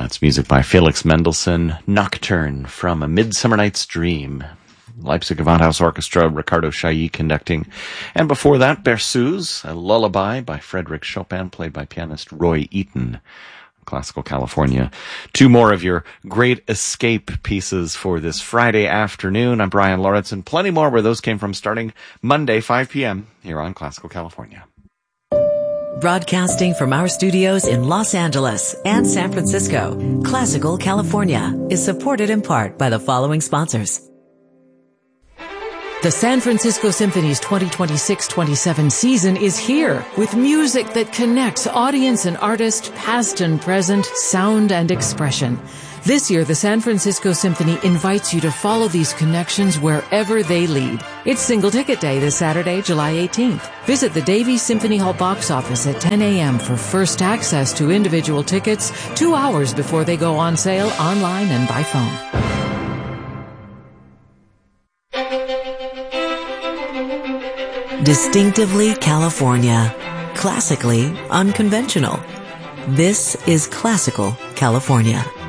That's music by Felix Mendelssohn, Nocturne from A Midsummer Night's Dream. Leipzig Gewandhaus Orchestra, Ricardo Chailly conducting. And before that, Berceuse, a lullaby by Frédéric Chopin, played by pianist Roy Eaton. Classical California. Two more of your great escape pieces for this Friday afternoon. I'm Brian Lawrence, and plenty more where those came from starting Monday, 5 p.m. here on Classical California. Broadcasting from our studios in Los Angeles and San Francisco, Classical California is supported in part by the following sponsors. The San Francisco Symphony's 2026-27 season is here with music that connects audience and artist, past and present, sound and expression. This year, the San Francisco Symphony invites you to follow these connections wherever they lead. It's Single Ticket Day this Saturday, July 18th. Visit the Davies Symphony Hall box office at 10 a.m. for first access to individual tickets 2 hours before they go on sale online and by phone. Distinctively California. Classically unconventional. This is Classical California.